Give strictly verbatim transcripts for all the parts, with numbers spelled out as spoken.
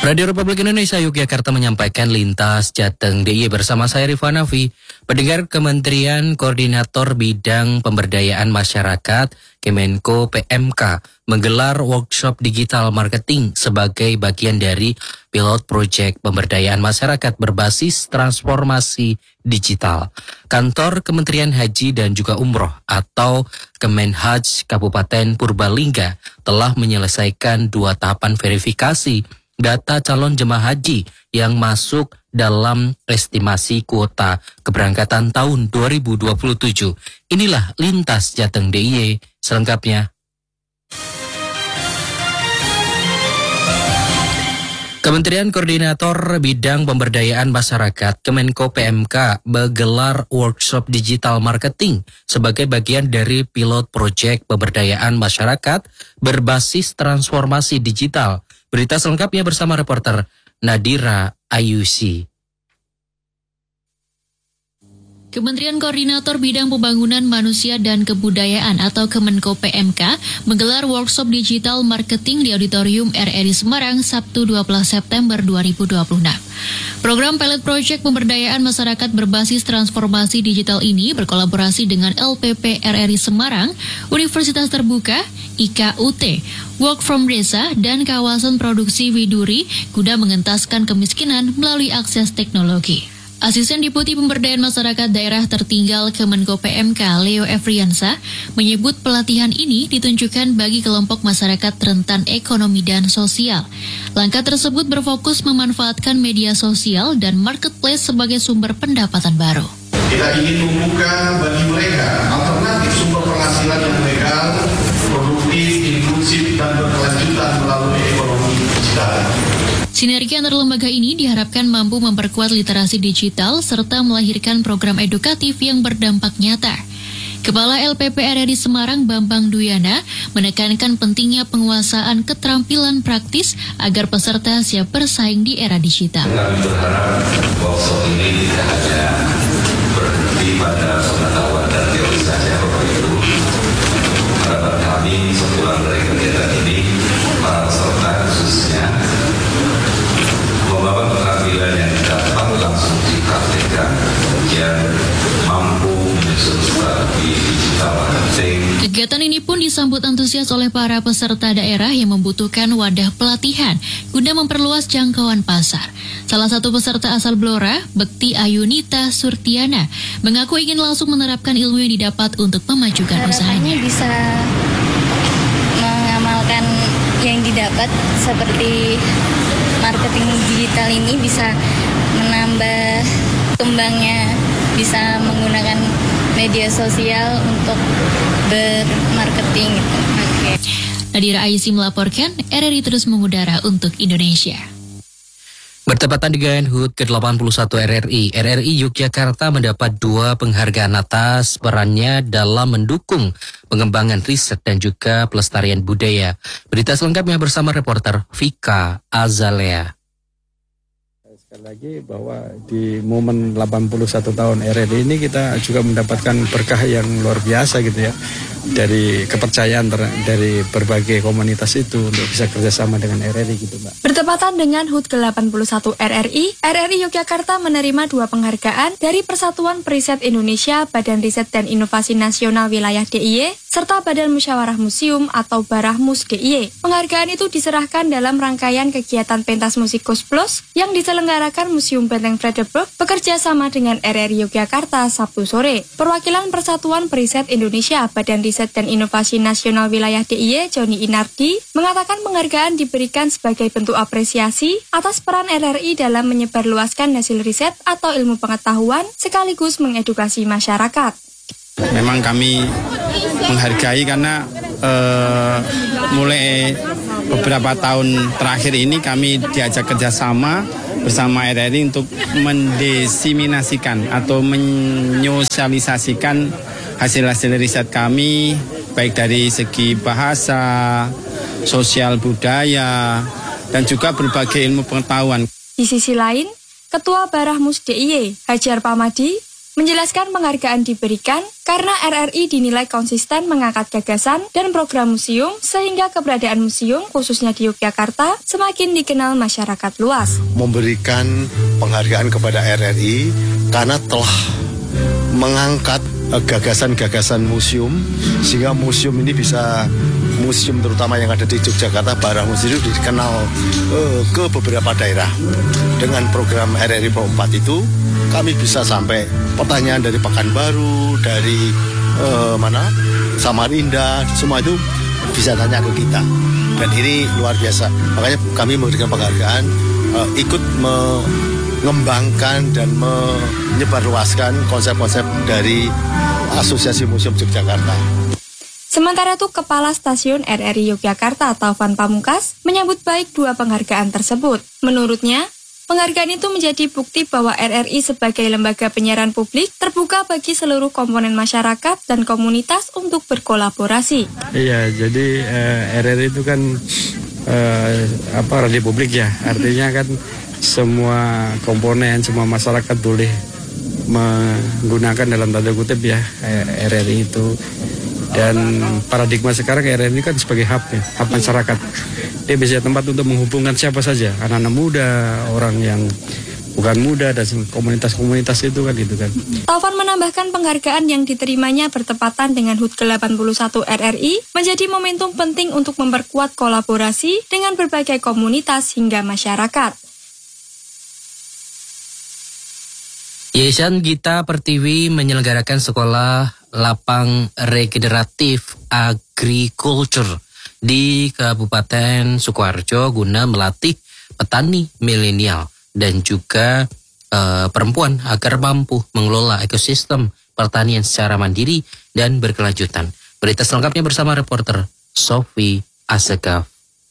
Radio Republik Indonesia Yogyakarta menyampaikan lintas Jateng D I Y bersama saya Rifan Nafi. Pendengar, Kementerian Koordinator Bidang Pemberdayaan Masyarakat Kemenko P M K menggelar workshop digital marketing sebagai bagian dari pilot project pemberdayaan masyarakat berbasis transformasi digital. Kantor Kementerian Haji dan juga Umroh atau Kemenhaj Kabupaten Purbalingga telah menyelesaikan dua tahapan verifikasi data calon jemaah haji yang masuk dalam estimasi kuota keberangkatan tahun dua ribu dua puluh tujuh. Inilah lintas Jateng D I Y selengkapnya. Kementerian Koordinator Bidang Pemberdayaan Masyarakat Kemenko P M K menggelar workshop digital marketing sebagai bagian dari pilot project pemberdayaan masyarakat berbasis transformasi digital. Berita selengkapnya bersama reporter Nadira Ayusi. Kementerian Koordinator Bidang Pembangunan Manusia dan Kebudayaan atau Kemenko P M K menggelar workshop digital marketing di Auditorium R R I Semarang Sabtu dua belas September dua ribu dua puluh enam. Program pilot project pemberdayaan masyarakat berbasis transformasi digital ini berkolaborasi dengan L P P R R I Semarang, Universitas Terbuka, I K U T, Work from Desa, dan kawasan produksi Widuri guna mengentaskan kemiskinan melalui akses teknologi. Asisten Deputi Pemberdayaan Masyarakat Daerah Tertinggal Kemenko P M K Leo Efriansa menyebut pelatihan ini ditunjukkan bagi kelompok masyarakat rentan ekonomi dan sosial. Langkah tersebut berfokus memanfaatkan media sosial dan marketplace sebagai sumber pendapatan baru. Kita ingin membuka bagi mereka alternatif sumber penghasilan yang legal, produktif, inklusif, dan berkelanjutan melalui ekonomi digital. Sinergi antar lembaga ini diharapkan mampu memperkuat literasi digital serta melahirkan program edukatif yang berdampak nyata. Kepala L P P R R I Semarang Bambang Duyana menekankan pentingnya penguasaan keterampilan praktis agar peserta siap bersaing di era digital. Kami berharap workshop ini tidak hanya berhenti pada pengetahuan dan teori saja, Bapak Ibu. Harapan kami sepulang dari kegiatan ini, para peserta khususnya membawa keterampilan yang dapat langsung dipraktikkan yang mampu menyusun strategi digital marketing. Kegiatan ini pun disambut antusias oleh para peserta daerah yang membutuhkan wadah pelatihan guna memperluas jangkauan pasar. Salah satu peserta asal Blora, Bekti Ayunita Surtiana, mengaku ingin langsung menerapkan ilmu yang didapat untuk memajukan usahanya. Bisa mengamalkan yang didapat seperti marketing digital ini bisa menambah kembangnya, bisa menggunakan media sosial untuk bermarketing gitu. Okay. Nadira Ayusi melaporkan, R R I terus mengudara untuk Indonesia. Bertepatan dengan H U T ke delapan puluh satu R R I, R R I Yogyakarta mendapat dua penghargaan atas perannya dalam mendukung pengembangan riset dan juga pelestarian budaya. Berita selengkapnya bersama reporter Vika Azalea. Sekali lagi bahwa di momen delapan puluh satu tahun R R I ini kita juga mendapatkan berkah yang luar biasa gitu ya. Dari kepercayaan ter- dari berbagai komunitas itu untuk bisa kerjasama dengan R R I gitu Mbak. Bertepatan dengan H U T ke delapan puluh satu R R I, R R I Yogyakarta menerima dua penghargaan dari Persatuan Periset Indonesia, Badan Riset dan Inovasi Nasional Wilayah D I Y, serta Badan Musyawarah Museum atau Barahmus D I Y. Penghargaan itu diserahkan dalam rangkaian kegiatan Pentas Musikus Plus yang diselenggarakan Museum Benteng Frederberg bekerja sama dengan R R I Yogyakarta Sabtu sore. Perwakilan Persatuan Periset Indonesia, Badan Riset dan Inovasi Nasional Wilayah D I Y, Joni Inardi, mengatakan penghargaan diberikan sebagai bentuk apresiasi atas peran R R I dalam menyebarluaskan hasil riset atau ilmu pengetahuan sekaligus mengedukasi masyarakat. Memang kami menghargai karena uh, mulai beberapa tahun terakhir ini kami diajak kerjasama bersama R R I untuk mendesiminasikan atau menyosialisasikan hasil-hasil riset kami, baik dari segi bahasa, sosial budaya, dan juga berbagai ilmu pengetahuan. Di sisi lain, Ketua Barahmus D I Y, Hajar Pamadi, menjelaskan penghargaan diberikan karena R R I dinilai konsisten mengangkat gagasan dan program museum sehingga keberadaan museum khususnya di Yogyakarta semakin dikenal masyarakat luas. Memberikan penghargaan kepada R R I karena telah mengangkat gagasan-gagasan museum sehingga museum ini bisa museum terutama yang ada di Yogyakarta, Barah Museum dikenal uh, ke beberapa daerah. Dengan program R R I Pro empat itu kami bisa sampai pertanyaan dari Pekanbaru, dari uh, mana Samarinda, semua itu bisa tanya ke kita. Dan ini luar biasa. Makanya kami memberikan penghargaan uh, ikut mengembangkan dan menyebarluaskan konsep-konsep dari Asosiasi Museum Yogyakarta. Sementara itu, Kepala Stasiun R R I Yogyakarta Taufan Pamungkas menyambut baik dua penghargaan tersebut. Menurutnya, penghargaan itu menjadi bukti bahwa R R I sebagai lembaga penyiaran publik terbuka bagi seluruh komponen masyarakat dan komunitas untuk berkolaborasi. Iya, jadi eh, R R I itu kan eh, apa radio publik ya, artinya kan semua komponen, semua masyarakat boleh menggunakan dalam tanda kutip ya R R I itu. Dan paradigma sekarang R R I ini kan sebagai hub ya, hub masyarakat. Dia bisa tempat untuk menghubungkan siapa saja, anak-anak muda, orang yang bukan muda, dan komunitas-komunitas itu kan gitu kan. Taufan menambahkan penghargaan yang diterimanya bertepatan dengan H U T ke delapan puluh satu R R I menjadi momentum penting untuk memperkuat kolaborasi dengan berbagai komunitas hingga masyarakat. Yayasan Gita Pertiwi menyelenggarakan sekolah lapang regeneratif agriculture di Kabupaten Sukoharjo guna melatih petani milenial dan juga uh, perempuan agar mampu mengelola ekosistem pertanian secara mandiri dan berkelanjutan. Berita selengkapnya bersama reporter Sofi Asegaf.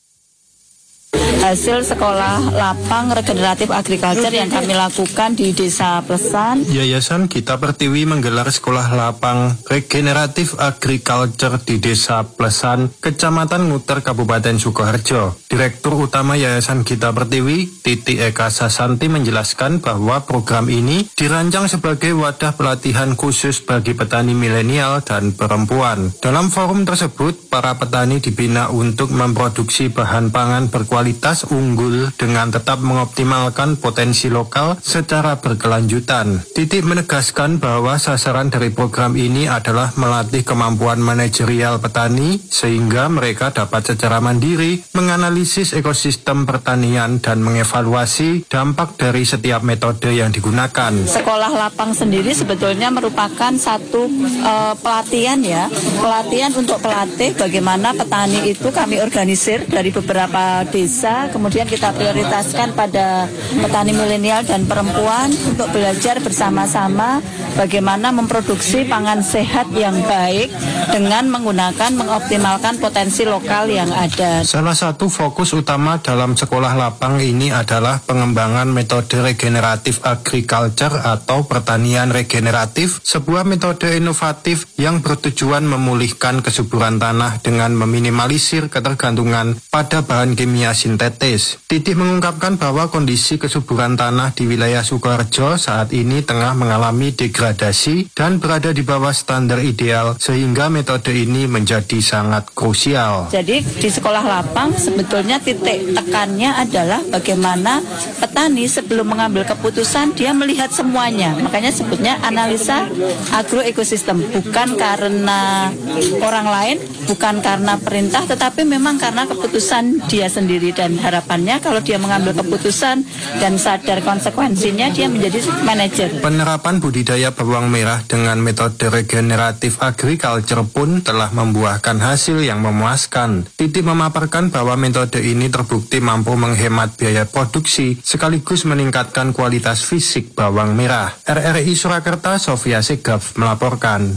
Hasil sekolah lapang regeneratif agriculture yang kami lakukan di Desa Plesan. Yayasan Gita Pertiwi menggelar sekolah lapang regeneratif agriculture di Desa Plesan, Kecamatan Nguter, Kabupaten Sukoharjo. Direktur Utama Yayasan Gita Pertiwi, Titi Eka Sasanti menjelaskan bahwa program ini dirancang sebagai wadah pelatihan khusus bagi petani milenial dan perempuan. Dalam forum tersebut, para petani dibina untuk memproduksi bahan pangan berkualitas unggul dengan tetap mengoptimalkan potensi lokal secara berkelanjutan. Titi menegaskan bahwa sasaran dari program ini adalah melatih kemampuan manajerial petani sehingga mereka dapat secara mandiri menganalisis ekosistem pertanian dan mengevaluasi dampak dari setiap metode yang digunakan. Sekolah lapang sendiri sebetulnya merupakan satu uh, pelatihan ya, pelatihan untuk pelatih bagaimana petani itu kami organisir dari beberapa desa. Kemudian kita prioritaskan pada petani milenial dan perempuan untuk belajar bersama-sama bagaimana memproduksi pangan sehat yang baik dengan menggunakan mengoptimalkan potensi lokal yang ada. Salah satu fokus utama dalam sekolah lapang ini adalah pengembangan metode regeneratif agriculture atau pertanian regeneratif, sebuah metode inovatif yang bertujuan memulihkan kesuburan tanah dengan meminimalisir ketergantungan pada bahan kimia sintetis. Titi mengungkapkan bahwa kondisi kesuburan tanah di wilayah Sukoharjo saat ini tengah mengalami degradasi dan berada di bawah standar ideal sehingga metode ini menjadi sangat krusial. Jadi di sekolah lapang sebetulnya titik tekannya adalah bagaimana petani sebelum mengambil keputusan dia melihat semuanya. Makanya sebutnya analisa agroekosistem, bukan karena orang lain, bukan karena perintah, tetapi memang karena keputusan dia sendiri. Dan harapannya kalau dia mengambil keputusan dan sadar konsekuensinya, dia menjadi manajer. Penerapan budidaya bawang merah dengan metode regeneratif agriculture pun telah membuahkan hasil yang memuaskan. Titi memaparkan bahwa metode ini terbukti mampu menghemat biaya produksi sekaligus meningkatkan kualitas fisik bawang merah. R R I Surakarta, Sofia Segaf melaporkan.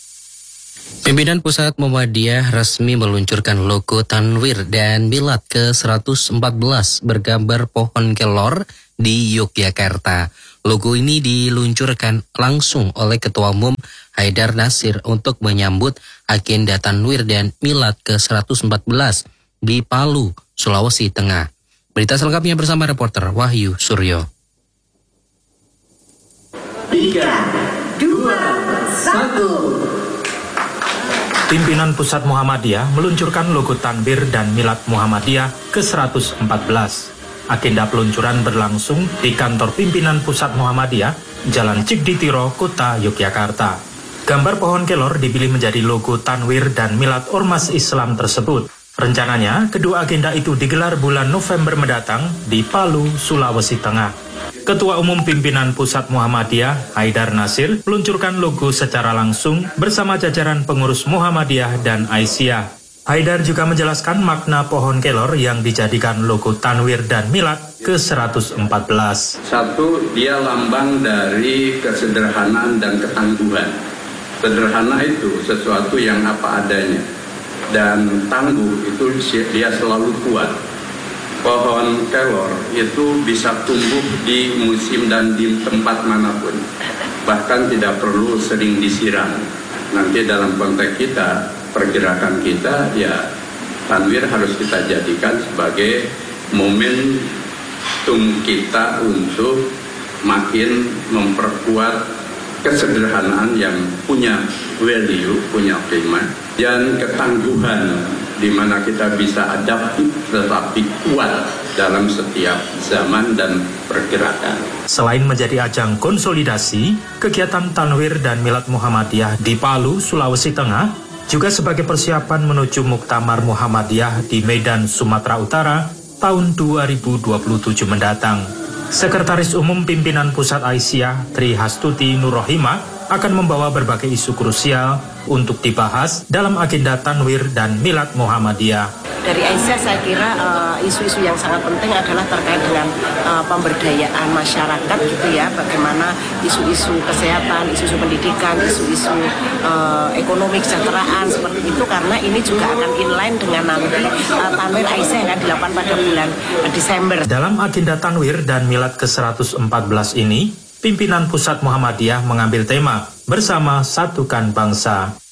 Pimpinan Pusat Muhammadiyah resmi meluncurkan logo Tanwir dan Milad ke seratus empat belas bergambar pohon kelor di Yogyakarta. Logo ini diluncurkan langsung oleh Ketua Umum Haidar Nasir untuk menyambut agenda Tanwir dan Milad ke seratus empat belas di Palu, Sulawesi Tengah. Berita selengkapnya bersama reporter Wahyu Suryo. Tiga, Satu. Pimpinan Pusat Muhammadiyah meluncurkan logo Tanwir dan Milad Muhammadiyah ke seratus empat belas. Agenda peluncuran berlangsung di kantor pimpinan Pusat Muhammadiyah, Jalan Cikditiro, Kota Yogyakarta. Gambar pohon kelor dipilih menjadi logo Tanwir dan Milad Ormas Islam tersebut. Rencananya, kedua agenda itu digelar bulan November mendatang di Palu, Sulawesi Tengah. Ketua Umum Pimpinan Pusat Muhammadiyah, Haidar Nasir, meluncurkan logo secara langsung bersama jajaran pengurus Muhammadiyah dan Aisyah. Haidar juga menjelaskan makna pohon kelor yang dijadikan logo Tanwir dan Milad ke seratus empat belas. Satu, dia lambang dari kesederhanaan dan ketangguhan. Sederhana itu sesuatu yang apa adanya. Dan tangguh itu dia selalu kuat. Pohon kelor itu bisa tumbuh di musim dan di tempat manapun. Bahkan tidak perlu sering disiram. Nanti dalam konteks kita, pergerakan kita, ya Tanwir harus kita jadikan sebagai momentum kita untuk makin memperkuat kesederhanaan yang punya value, punya qimah, dan ketangguhan di mana kita bisa adaptif tetapi kuat dalam setiap zaman dan pergerakan. Selain menjadi ajang konsolidasi, kegiatan Tanwir dan Milad Muhammadiyah di Palu, Sulawesi Tengah juga sebagai persiapan menuju Muktamar Muhammadiyah di Medan, Sumatera Utara tahun dua ribu dua puluh tujuh mendatang. Sekretaris Umum Pimpinan Pusat Aisyah, Tri Hastuti Nurrohimah, akan membawa berbagai isu krusial untuk dibahas dalam agenda Tanwir dan Milad Muhammadiyah. Dari Aisyah saya kira uh, isu-isu yang sangat penting adalah terkait dengan uh, pemberdayaan masyarakat gitu ya, bagaimana isu-isu kesehatan, isu-isu pendidikan, isu-isu uh, ekonomi kesejahteraan seperti itu, karena ini juga akan inline dengan nanti uh, Tanwir Aisyah yang akan dilakukan pada bulan uh, Desember. Dalam agenda Tanwir dan Milad ke seratus empat belas ini, pimpinan Pusat Muhammadiyah mengambil tema bersama satukan bangsa.